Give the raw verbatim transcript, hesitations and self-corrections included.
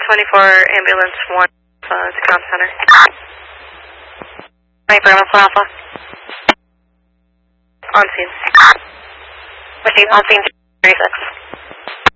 twenty-four, ambulance one, uh, to Comm Center. twenty-four, Alpha Alpha. On scene. Machine, on scene, thirty-six.